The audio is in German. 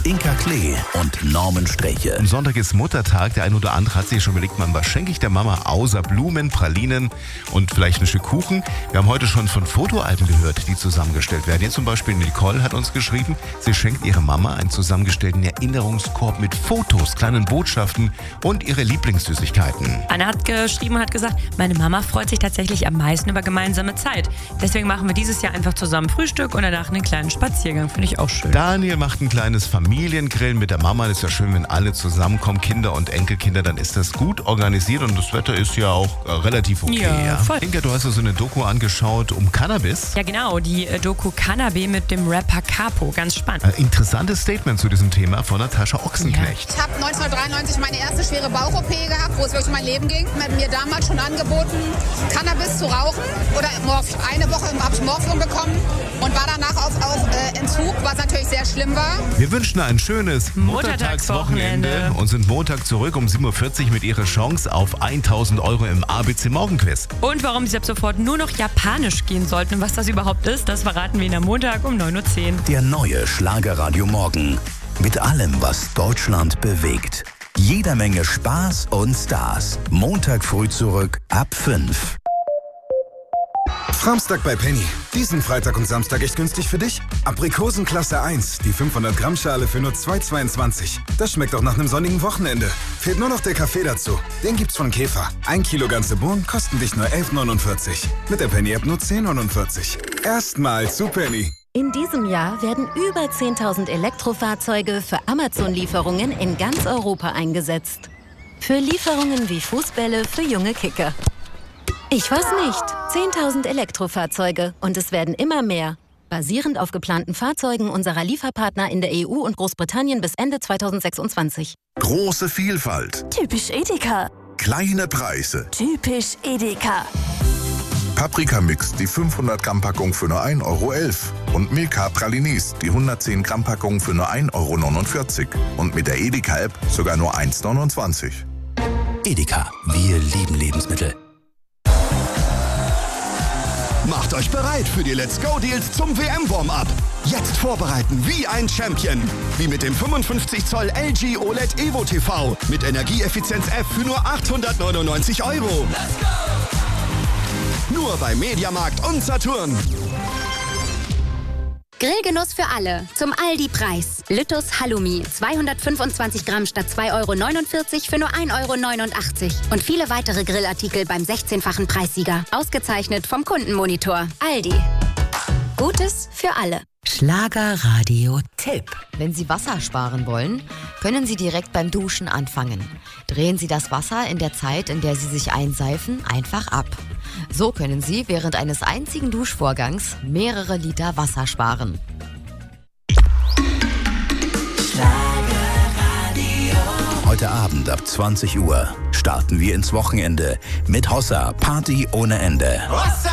Inka Klee und Norman Sträche. Am Sonntag ist Muttertag. Der eine oder andere hat sich schon überlegt, was schenke ich der Mama außer Blumen, Pralinen und vielleicht ein Stück Kuchen. Wir haben heute schon von Fotoalben gehört, die zusammengestellt werden. Jetzt zum Beispiel Nicole hat uns geschrieben, sie schenkt ihrer Mama einen zusammengestellten Erinnerungskorb mit Fotos, kleinen Botschaften und ihre Lieblingssüßigkeiten. Anna hat geschrieben, hat gesagt, meine Mama freut sich tatsächlich am meisten über gemeinsame Zeit. Deswegen machen wir dieses Jahr einfach zusammen Frühstück und danach einen kleinen Spaziergang. Finde ich auch schön. Daniel macht ein kleines Familiengrillen mit der Mama. Das ist ja schön, wenn alle zusammenkommen, Kinder und Enkelkinder, dann ist das gut organisiert und das Wetter ist ja auch relativ okay. Ja, voll. Inka, du hast so eine Doku angeschaut um Cannabis. Ja genau, die Doku Cannabis mit dem Rapper Capo. Ganz spannend. Interessantes Statement zu diesem Thema von Natascha Ochsenknecht. Ich habe 1993 meine erste schwere Bauch-OP gehabt, wo es wirklich um mein Leben ging. Man hat mir damals schon angeboten, Cannabis zu rauchen oder Morphium. Eine Woche habe ich Morphium bekommen und war danach auf Entzug, was natürlich sehr schlimm war. Wir wünschen ein schönes Muttertagswochenende und sind Montag zurück um 7.40 Uhr mit ihrer Chance auf 1.000 Euro im ABC Morgenquiz. Und warum Sie ab sofort nur noch Japanisch gehen sollten und was das überhaupt ist, das verraten wir Ihnen am Montag um 9.10 Uhr. Der neue Schlagerradio Morgen. Mit allem, was Deutschland bewegt. Jeder Menge Spaß und Stars. Montag früh zurück ab 5. Samstag bei Penny. Diesen Freitag und Samstag echt günstig für dich? Aprikosen Klasse 1, die 500 Gramm Schale für nur 2,22. Das schmeckt auch nach einem sonnigen Wochenende. Fehlt nur noch der Kaffee dazu. Den gibt's von Käfer. 1 Kilo ganze Bohnen kosten dich nur 11,49. Mit der Penny-App nur 10,49. Erstmal zu Penny. In diesem Jahr werden über 10.000 Elektrofahrzeuge für Amazon-Lieferungen in ganz Europa eingesetzt. Für Lieferungen wie Fußbälle für junge Kicker. Ich weiß nicht. 10.000 Elektrofahrzeuge und es werden immer mehr. Basierend auf geplanten Fahrzeugen unserer Lieferpartner in der EU und Großbritannien bis Ende 2026. Große Vielfalt. Typisch Edeka. Kleine Preise. Typisch Edeka. Paprika-Mix, die 500 Gramm Packung für nur 1,11 Euro. Und Milka Pralines, die 110 Gramm Packung für nur 1,49 Euro. Und mit der Edeka-App sogar nur 1,29 €. Edeka, wir lieben Lebensmittel. Macht euch bereit für die Let's Go Deals zum WM-Warm-Up. Jetzt vorbereiten wie ein Champion. Wie mit dem 55 Zoll LG OLED Evo TV mit Energieeffizienz F für nur 899 €. Let's go! Nur bei Mediamarkt und Saturn. Grillgenuss für alle. Zum Aldi-Preis. Lüttus Halloumi. 225 Gramm statt 2,49 € für nur 1,89 €. Und viele weitere Grillartikel beim 16-fachen Preissieger. Ausgezeichnet vom Kundenmonitor. Aldi. Gutes für alle. Schlagerradio-Tipp. Wenn Sie Wasser sparen wollen, können Sie direkt beim Duschen anfangen. Drehen Sie das Wasser in der Zeit, in der Sie sich einseifen, einfach ab. So können Sie während eines einzigen Duschvorgangs mehrere Liter Wasser sparen. Heute Abend ab 20 Uhr starten wir ins Wochenende mit Hossa Party ohne Ende. Hossa!